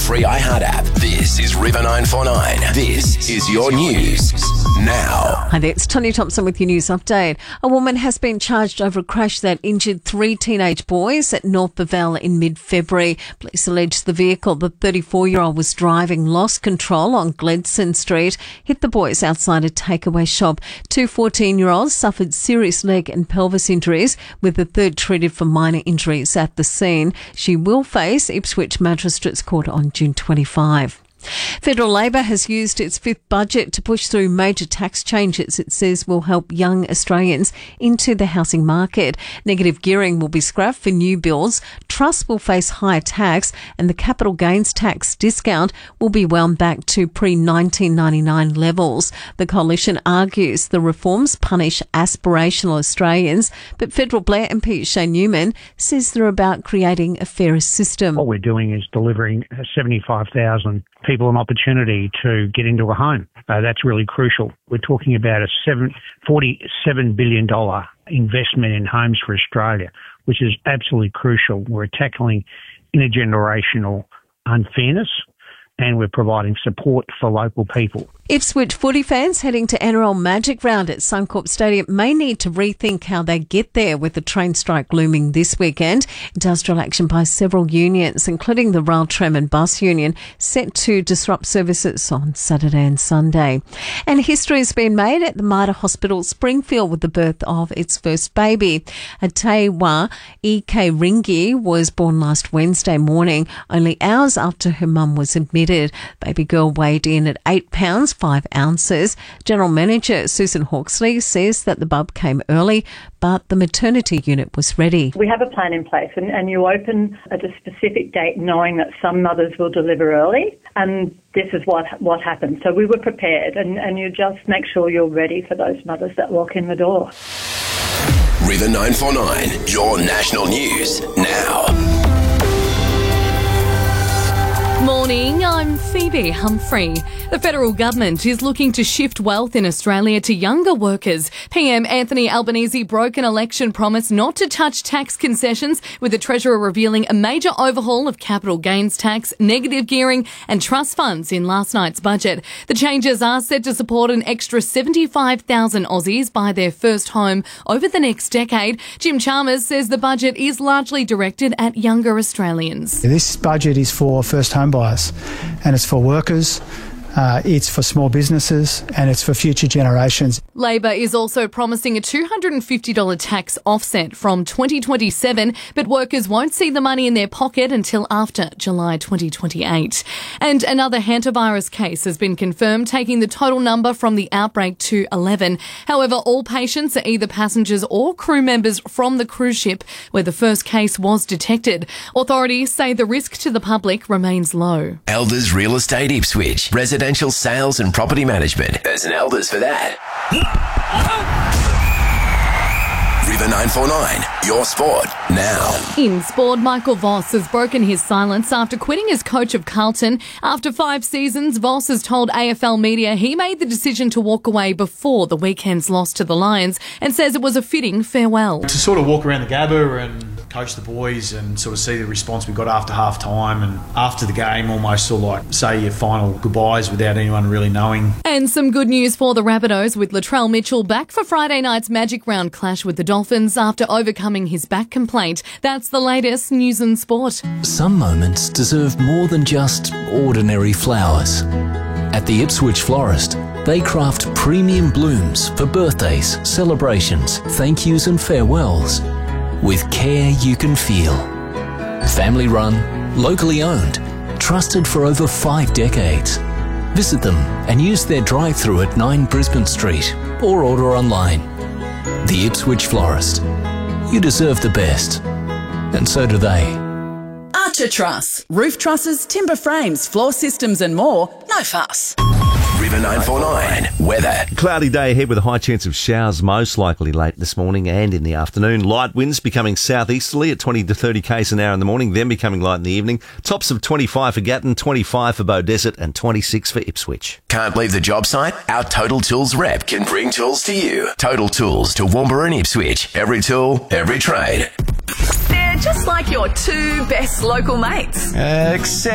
free iHeart app. This is River 949. This is your news now. Hi there, it's Tony Thompson with your news update. A woman has been charged over a crash that injured 3 teenage boys at North Bevelle in mid-February. Police allege the vehicle the 34-year-old was driving lost control on Gledson Street, hit the boys outside a takeaway shop. 2 14-year-olds suffered serious leg and pelvis injuries, with the third treated for minor injuries at the scene. She will face Ipswich Magistrates Court on June 25. Federal Labor has used its fifth budget to push through major tax changes it says will help young Australians into the housing market. Negative gearing will be scrapped for new builds, trusts will face higher tax, and the capital gains tax discount will be wound back to pre-1999 levels. The coalition argues the reforms punish aspirational Australians, but Federal Blair MP Shane Newman says they're about creating a fairer system. What we're doing is delivering 75,000 people an opportunity to get into a home. That's really crucial. We're talking about a $47 billion investment in homes for Australia, which is absolutely crucial. We're tackling intergenerational unfairness, and we're providing support for local people. Ipswich footy fans heading to NRL Magic Round at Suncorp Stadium may need to rethink how they get there with the train strike looming this weekend. Industrial action by several unions, including the Rail, Tram and Bus Union, set to disrupt services on Saturday and Sunday. And history has been made at the Mater Hospital Springfield with the birth of its first baby. Atewa E.K. Ringi was born last Wednesday morning, only hours after her mum was admitted. Baby girl weighed in at 8 pounds, 5 ounces. General Manager Susan Hawksley says that the bub came early, but the maternity unit was ready. We have a plan in place, and you open at a specific date knowing that some mothers will deliver early, and this is what happened. So we were prepared, and you just make sure you're ready for those mothers that walk in the door. River 949, your national news now. Morning, I'm Phoebe Humphrey. The federal government is looking to shift wealth in Australia to younger workers. PM Anthony Albanese broke an election promise not to touch tax concessions, with the Treasurer revealing a major overhaul of capital gains tax, negative gearing and trust funds in last night's budget. The changes are set to support an extra 75,000 Aussies buy their first home over the next decade. Jim Chalmers says the budget is largely directed at younger Australians. This budget is for first home buyers, and it's for workers, it's for small businesses, and it's for future generations. Labor is also promising a $250 tax offset from 2027, but workers won't see the money in their pocket until after July 2028. And another hantavirus case has been confirmed, taking the total number from the outbreak to 11. However, all patients are either passengers or crew members from the cruise ship where the first case was detected. Authorities say the risk to the public remains low. Elders Real Estate Ipswich. Residential sales and property management. There's an Elders for that. River 949, your sport now. In sport, Michael Voss has broken his silence after quitting as coach of Carlton. After 5 seasons, Voss has told AFL Media he made the decision to walk away before the weekend's loss to the Lions, and says it was a fitting farewell. To sort of walk around the Gabba and coach the boys and sort of see the response we got after half time, and after the game almost sort of like say your final goodbyes without anyone really knowing. And some good news for the Rabbitohs, with Latrell Mitchell back for Friday night's Magic Round clash with the Dolphins after overcoming his back complaint. That's the latest news and sport. Some moments deserve more than just ordinary flowers. At the Ipswich Florist, they craft premium blooms for birthdays, celebrations, thank yous and farewells, with care you can feel. Family run, locally owned, trusted for over 5 decades. Visit them and use their drive-through at 9 Brisbane Street or order online. The Ipswich Florist. You deserve the best, and so do they. Archer Truss. Roof trusses, timber frames, floor systems and more. No fuss. River 949, weather. Cloudy day ahead with a high chance of showers, most likely late this morning and in the afternoon. Light winds becoming southeasterly at 20 to 30 k's an hour in the morning, then becoming light in the evening. Tops of 25 for Gatton, 25 for Beaudesert and 26 for Ipswich. Can't leave the job site? Our Total Tools rep can bring tools to you. Total Tools to Woombera and Ipswich. Every tool, every trade. They're just like your 2 best local mates. Except